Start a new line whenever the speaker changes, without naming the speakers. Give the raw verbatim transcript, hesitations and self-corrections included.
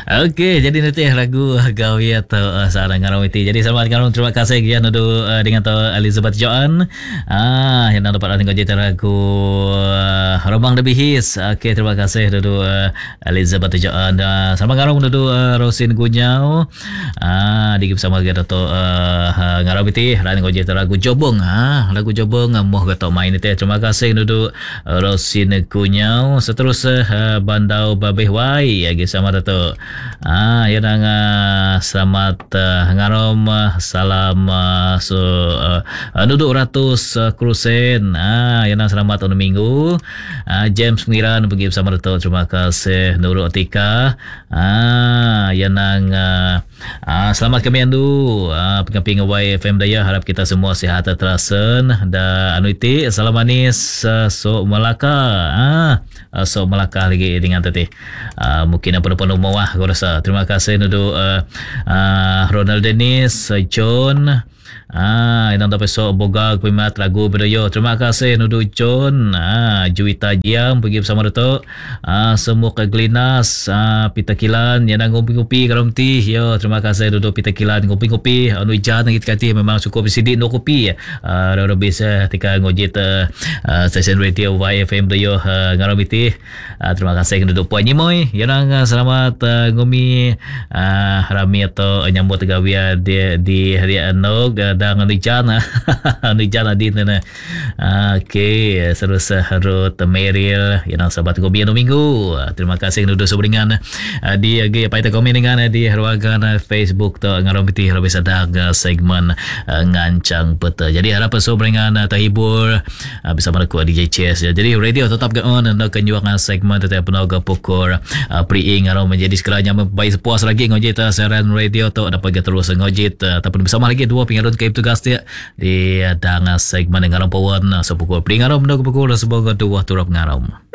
Okey, jadi nanti lagu gawi atau uh, seorang ngarom itu. Jadi selamat ngarom, terima kasih ya nudu uh, dengan tu Elizabeth Joan. Ah, yang nak dapat tengok cerita lagu uh, Romang Lebih His. Okey, terima kasih nudu uh, Elizabeth Joan. Uh, selamat ngarom nudu uh, Rosin Gunyau. Ah, di bersama kita tu uh, ngarom itu dan tengok cerita lagu Jobong. Ah, lagu Jobong moh kata main itu. Terima kasih nudu uh, Rosin Gunyau. Seterusnya uh, Bandau Babeh Wai lagi sama tu. Ah, ya nang uh, selamat uh, ngarom uh, salam uh, so uh, duduk ratus uh, krusen. Ah, ya nang selamat tahun minggu. Ah, James Pengiran pergi bersama tu. Terima kasih Nurul Atika. Ah, ya nang uh, ah, selamat kami andu. Ah, pengamping Y F M Daya, harap kita semua sihat terasen dan anu iti salam manis uh, so Melaka. Ah, uh, so Melaka lagi dengan tadi. Ah, mungkin apa penuh mewah aku rasa. Terima kasih untuk uh, uh, Ronald Dennis, uh, John. Ah, yang dapat so boga kuimat lagu berdaya. Terima kasih untuk John. Ah, Juwita Jiam pergi bersama Dato. Ah, semua keglinas, ah, pita kilan yang ngopi-ngopi karam ti. Yo, terima kasih untuk pita kilan ngopi-ngopi. Anu ijan kita kati memang cukup sidik no kopi. Ah, ro bisa ketika ngojit uh, stesen radio Y F M Dayo uh, ngaram iti. Ah, terima kasih untuk Puan Nyimoy. Yang uh, selamat uh, ngomi uh, rami atau nyambut gawia di di hari anog uh, dan anu jana anu jana din na. Okey, terus harut Meril yang sahabat ngobi anu minggu. Terima kasih untuk seberingan uh, di agi apa itu komen dengan uh, di harwagan uh, Facebook tu ngarom piti harap sadang uh, segmen uh, ngancang peta. Jadi harap seberingan uh, terhibur uh, bersama aku D J Chess. Ya. Jadi radio tetap ke on nak kenyuang segmen tetap penaga pokor uh, priing ngarom menjadi sekiranya baik sepuas lagi ngojit uh, siaran radio tu dapat terus ngojit uh, ataupun bersama lagi dua pengarut ke tugas dia di uh, dang segmen ngarom pawan uh, sepukul priing ngarom nak pukul sebagai dua turap ngarom.